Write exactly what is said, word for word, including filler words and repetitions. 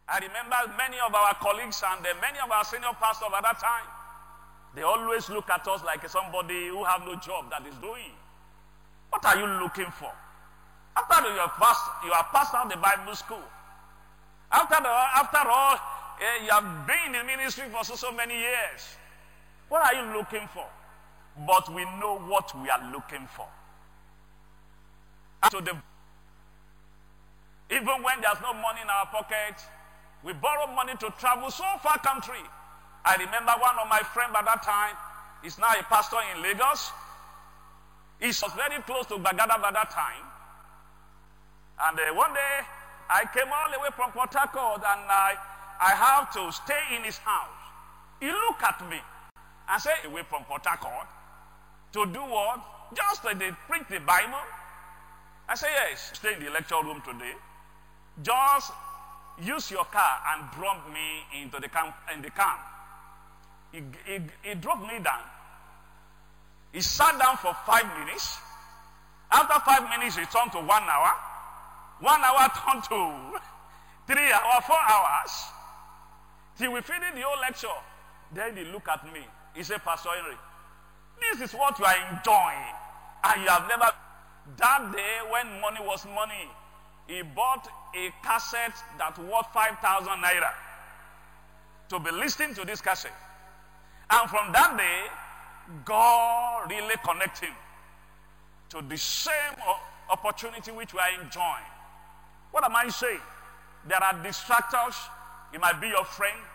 I remember many of our colleagues and uh, many of our senior pastors at that time, they always look at us like somebody who have no job that is doing. What are you looking for? After you have passed, you have passed out the Bible school. After, the, after all, uh, you have been in ministry for so, so many years. What are you looking for? But we know what we are looking for. So the, even when there's no money in our pocket, we borrow money to travel so far country. I remember one of my friends at that time, he's now a pastor in Lagos. He was very close to Bagada at that time. And uh, one day, I came all the way from Port Harcourt and I, I have to stay in his house. He looked at me and said, away from Port Harcourt, to do what? Just to uh, preach the Bible? I said, yes, stay in the lecture room today. Just use your car and drop me into the camp. In the camp. He, he, he dropped me down. He sat down for five minutes. After five minutes, he turned to one hour. One hour turned to three hours, four hours. Till we finished the whole lecture. Then he looked at me. He said, Pastor Henry, this is what you are enjoying. And you have never... That day, when money was money, he bought a cassette that worth five thousand naira to be listening to this cassette. And from that day, God really connected him to the same opportunity which we are enjoying. What am I saying? There are distractors. It might be your friend.